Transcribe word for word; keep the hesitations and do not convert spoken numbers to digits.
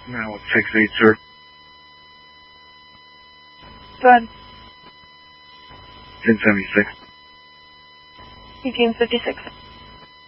Now with six eight, sir. Go ahead. ten seventy-six. Eugene fifty-six.